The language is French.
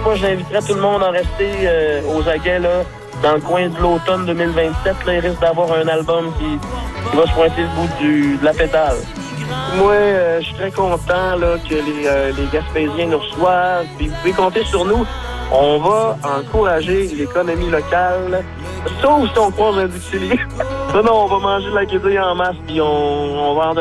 fois, j'inviterais tout le monde à rester aux aguets, là, dans le coin de l'automne 2027. Là, il risque d'avoir un album qui va se pointer le bout de la pétale. Moi, je suis très content là, que les Gaspésiens nous reçoivent. Puis vous pouvez compter sur nous. On va encourager l'économie locale. Sauf si on croise un distillerie. Non, on va manger de la guédille en masse, puis on va en